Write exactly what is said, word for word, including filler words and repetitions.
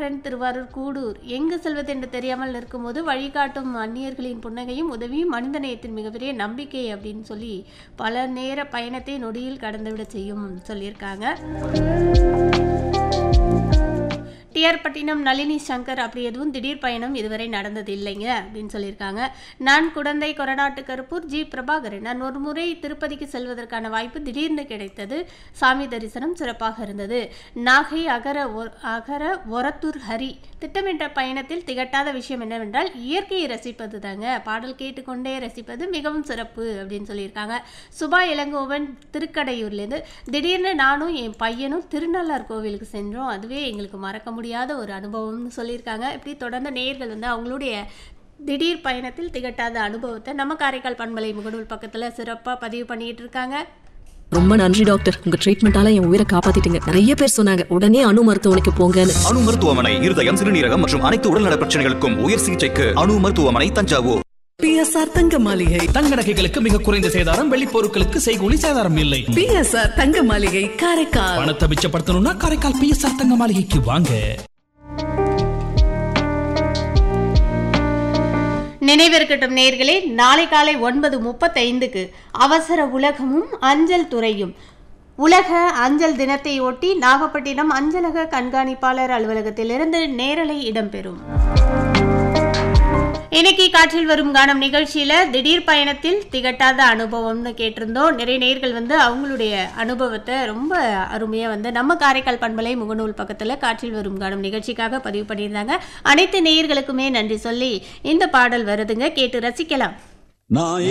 பிரபாகரன், திருவாரூர் கூடூர். எங்கு செல்வது என்று தெரியாமல் இருக்கும்போது வழிகாட்டும் அந்நியர்களின் புன்னகையும் உதவியும் மனித நேயத்தின் மிகப்பெரிய நம்பிக்கை அப்படின்னு சொல்லி பல நேர பயணத்தை நொடியில் கடந்துவிட செய்யும் சொல்லியிருக்காங்க. டிஆர் பட்டினம் நளினி சங்கர் அப்படி எதுவும் திடீர் பயணம் இதுவரை நடந்தது இல்லைங்க அப்படின்னு சொல்லியிருக்காங்க. நான் குடந்தை கொரநாட்டு கருப்பூர் ஜி பிரபாகரன். நான் ஒரு முறை திருப்பதிக்கு செல்வதற்கான வாய்ப்பு திடீர்னு கிடைத்தது. சாமி தரிசனம் சிறப்பாக இருந்தது. நாகை அகர அகர ஒரத்தூர் ஹரி. திட்டமிட்ட பயணத்தில் திகட்டாத விஷயம் என்னவென்றால் இயற்கையை ரசிப்பது தாங்க. பாடல் கேட்டுக்கொண்டே ரசிப்பது மிகவும் சிறப்பு அப்படின்னு சொல்லியிருக்காங்க. சுபா இளங்கோவன் திருக்கடையூர்லேருந்து. திடீர்னு நானும் என் பையனும் திருநள்ளார் கோவிலுக்கு சென்றோம். அதுவே எங்களுக்கு மறக்க முடியாத ஒரு அனுபவம்னு சொல்லியிருக்காங்க. இப்படி தொடர்ந்து நேயர்கள் வந்து அவங்களுடைய திடீர் பயணத்தில் திகட்டாத அனுபவத்தை நம்ம காரைக்கால் பண்பலை முகநூல் பக்கத்தில் சிறப்பாக பதிவு பண்ணிட்டு இருக்காங்க. ரொம்ப நன்றி டாக்டர், உங்க ட்ரீட்மெண்டால என் உயிரை காப்பாத்திட்டீங்க. நிறைய பேர் சொன்னாங்க உடனே அணு மருத்துவமனைக்கு போங்கன்னு. அணு மருத்துவமனை இருதயம், சிறுநீரகம் மற்றும் அனைத்து உடல்நல பிரச்சனைகளுக்கும் உயர் சிகிச்சைக்கு அணு மருத்துவமனை தஞ்சாவூர். பிஎஸ்ஆர் தங்க மாளிகை. தங்க நகைகளுக்கு மிக குறைந்த சேதாரம், வெள்ளி பொருட்களுக்கு செய்கூலி சேதாரம் இல்லை. பிஎஸ்ஆர் தங்க மாளிகை காரைக்கால். பணத்தை மிச்சப்படுத்தணும்னா காரைக்கால் பிஎஸ்ஆர் தங்க மாளிகைக்கு வாங்க. நினைவிருக்கட்டும் நேயர்களே, நாளை காலை ஒன்பது முப்பத்தைந்துக்கு அவசர உலகமும் அஞ்சல் துறையும். உலக அஞ்சல் தினத்தை ஒட்டி நாகப்பட்டினம் அஞ்சலக கண்காணிப்பாளர் அலுவலகத்திலிருந்து நேரலை இடம்பெறும். இன்னைக்கு காற்றில் வரும் கானம் நிகழ்ச்சியில திடீர் பயணத்தில் திகட்டாத அனுபவம்னு கேட்டிருந்தோம். நிறைய நேயர்கள் வந்து அவங்களுடைய அனுபவத்தை ரொம்ப அருமையா வந்து நம்ம காரைக்கால் பண்பலை முகநூல் பக்கத்துல காற்றில் வரும் கானம் நிகழ்ச்சிக்காக பதிவு பண்ணியிருந்தாங்க. அனைத்து நேயர்களுக்குமே நன்றி சொல்லி இந்த பாடல் வருதுங்க, கேட்டு ரசிக்கலாம்.